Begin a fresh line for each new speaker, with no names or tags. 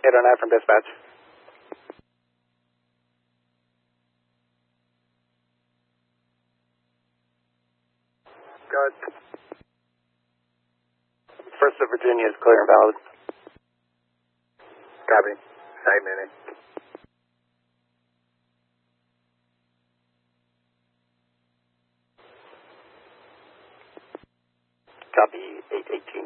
809 from dispatch. Good. First of Virginia is clear and valid. Copy. 5 minutes. Copy 818.